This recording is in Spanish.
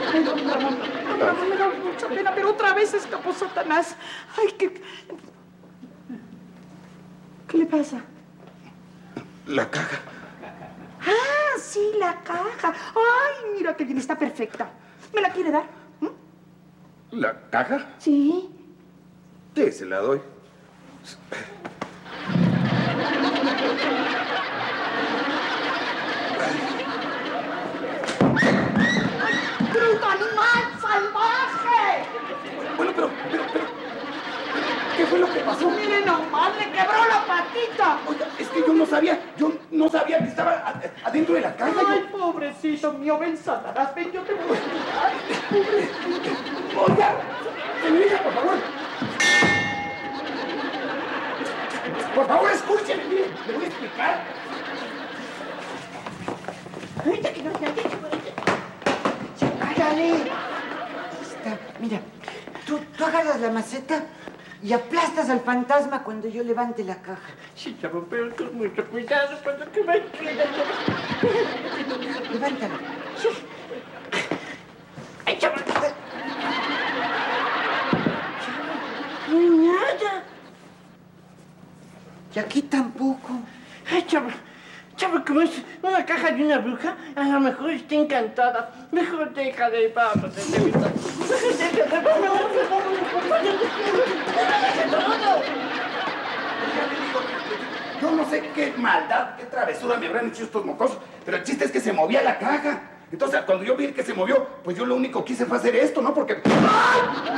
Ramón, me da mucha pena, pero otra vez escapó Satanás. Ay, ¿qué le pasa? La caja. Ah, sí, la caja. Ay, mira qué bien, está perfecta. ¿Me la quiere dar? ¿La caja? Sí. Sí, se la doy. ¡Bruto animal salvaje! Bueno, pero, ¿qué fue lo que pasó? Mire nomás, le quebró la patita. Oiga, es que yo no sabía que estaba adentro de la caja. Ay, pobrecito mío, ven, Satanás, ven, yo te voy a explicar. Pobrecito. Oiga, señorita, por favor. Por favor, escúcheme, mire, le voy a explicar. Ahorita que no te ¡Cállale! Mira, tú agarras la maceta y aplastas al fantasma cuando yo levante la caja. Sí, chavo, pero con mucho cuidado cuando que me quieras. Levántala. Sí. Ay, chavo. No hay nada. Y aquí tampoco. Ay, chavo, como es una caja de una bruja, a lo mejor está encantada. Mejor déjale, vamos, Yo no sé qué maldad, qué travesura me habrán hecho estos mocosos, pero el chiste es que se movía la caja. Entonces, cuando yo vi que se movió, pues yo lo único que hice fue hacer esto, ¿no? Porque... ¡ay!